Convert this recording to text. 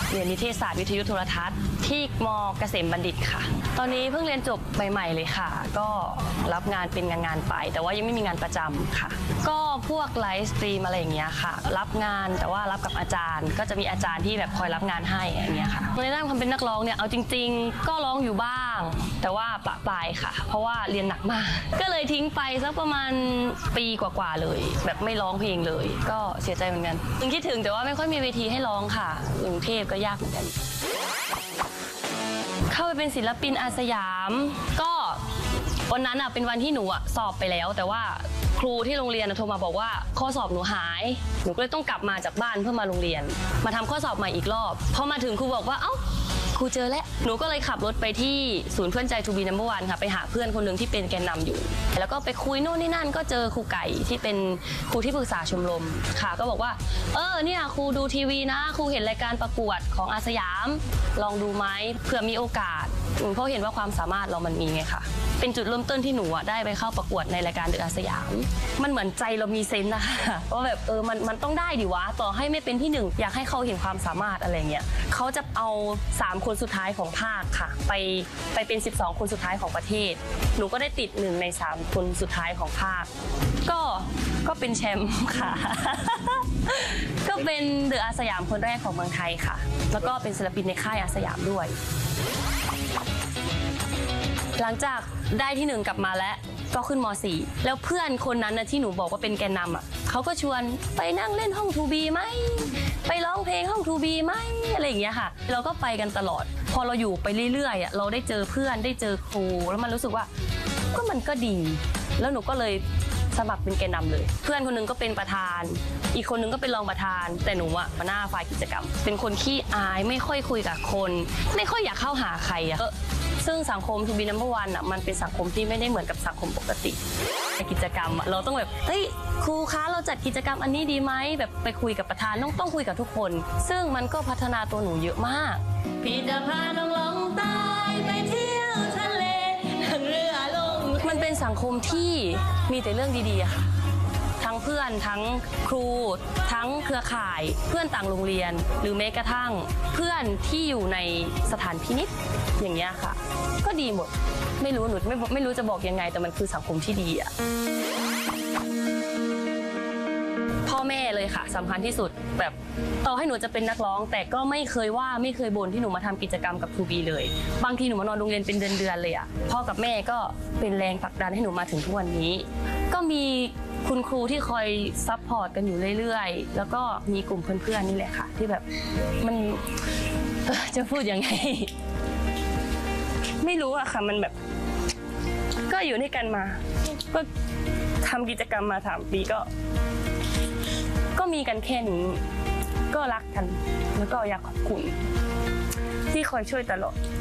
เรียนนิเทศศาสตร์วิทยุโทรทัศน์ที่ม.เกษมบัณฑิตค่ะตอนนี้เพิ่งเรียนจบใหม่ๆเลยค่ะก็รับงานเป็นงานไปแต่ว่ายังไม่มีงานประจำค่ะก็พวกไลฟ์สตรีมอะไรอย่างเงี้ยค่ะรับงานแต่ว่ารับกับอาจารย์ก็จะมีอาจารย์ที่แบบคอยรับงานให้อย่างเงี้ยค่ะในด้านความเป็นนักร้องเนี่ยเอาจริงๆก็ร้องอยู่บ้างแต่ว่าปะปลายค่ะเพราะว่าเรียนหนักมากก็เลยทิ้งไปสักประมาณปีกว่าๆเลยแบบไม่ร้องเพลงเลยก็เสียใจเหมือนกันยังคิดถึงแต่ว่าไม่ค่อยมีเวทีให้ร้องค่ะกรุงเทพก็ยากเหมือนกันเข้าไปเป็นศิลปินอาสยามก็วันนั้นเป็นวันที่หนูสอบไปแล้วแต่ว่าครูที่โรงเรียนโทรมาบอกว่าข้อสอบหนูหายหนูก็เลยต้องกลับมาจากบ้านเพื่อมาโรงเรียนมาทำข้อสอบใหม่อีกรอบพอมาถึงครูบอกว่าเอ้าครูเจอแล้วหนูก็เลยขับรถไปที่ศูนย์เพื่อนใจทูบีนัมเบอร์วันค่ะไปหาเพื่อนคนหนึ่งที่เป็นแกนนำอยู่แล้วก็ไปคุยโน่นนี่นั่นก็เจอครูไก่ที่เป็นครูที่ปรึกษาชมรมค่ะก็บอกว่าเนี่ยครูดูทีวีนะครูเห็นรายการประกวดของอาสยามลองดูไหมเผื่อมีโอกาสเพราะเห็นว่าความสามารถเรามันมีไงค่ะเป็นจุดเริ่มต้นที่หนูได้ไปเข้าประกวดในรายการเดอะอาสยามมันเหมือนใจเรามีเซนส์นะคะว่าแบบมันต้องได้ดิวะต่อให้ไม่เป็นที่หนึ่งอยากให้เขาเห็นความสามารถอะไรเงี้ยเขาจะเอา3คนสุดท้ายของภาคค่ะไปเป็น12คนสุดท้ายของประเทศหนูก็ได้ติด1ใน3คนสุดท้ายของภาคก็เป็นแชมป์ค่ะ ก็เป็นเดอะอาสยามคนแรกของเมืองไทยค่ะแล้วก็เป็นศิลปินในค่ายอาสยามด้วยหลังจากได้ที่1กลับมาแล้วก็ขึ้นม.4 แล้วเพื่อนคนนั้นที่หนูบอกว่าเป็นแกนนำเขาก็ชวนไปนั่งเล่นห้องทูบีไหมไปร้องเพลงห้องทูบีไหมอะไรอย่างเงี้ยค่ะเราก็ไปกันตลอดพอเราอยู่ไปเรื่อยๆเราได้เจอเพื่อนได้เจอครูแล้วมันรู้สึกว่าก็มันก็ดีแล้วหนูก็เลยสมัครเป็นแกนนำเลยเพื่อนคนนึงก็เป็นประธานอีกคนนึงก็เป็นรองประธานแต่หนูมาหน้าฝ่ายกิจกรรมเป็นคนขี้อายไม่ค่อยคุยกับคนไม่ค่อยอยากเข้าหาใครซึ่งสังคมทูบีนัมเบอร์วันมันเป็นสังคมที่ไม่ได้เหมือนกับสังคมปกติในกิจกรรมเราต้องแบบเฮ้ยครูคะเราจัดกิจกรรมอันนี้ดีไหมแบบไปคุยกับประธานต้องคุยกับทุกคนซึ่งมันก็พัฒนาตัวหนูเยอะมากพี่จะพาน้องลงใต้ไปเที่ยวทะเลนั่งเรือลงมันเป็นสังคมที่มีแต่เรื่องดีๆค่ะทั้งเพื่อนทั้งครูทั้งเครือข่ายเพื่อนต่างโรงเรียนหรือแม้กระทั่งเพื่อนที่อยู่ในสถานพินิจอย่างเงี้ยค่ะก็ดีหมดไม่รู้หนูไม่รู้จะบอกยังไงแต่มันคือสังคมที่ดีพ่อแม่เลยค่ะสำคัญที่สุดแบบต่อให้หนูจะเป็นนักร้องแต่ก็ไม่เคยว่าไม่เคยบ่นที่หนูมาทำกิจกรรมกับทูบีเลยบางทีหนูมานอนโรงเรียนเป็นเดือนๆเลยพ่อกับแม่ก็เป็นแรงผลักดันให้หนูมาถึงทุกวันนี้ก็มีคุณครูที่คอยซัพพอร์ตกันอยู่เรื่อยๆแล้วก็มีกลุ่มเพื่อนๆนี่แหละค่ะที่แบบมันจะพูดยังไงไม่รู้อะค่ะมันแบบก็อยู่ด้วยกันมาก็ทำกิจกรรมมา3 ปีก็มีกันแค่นี้ก็รักกันแล้วก็อยากขอบคุณที่คอยช่วยตลอด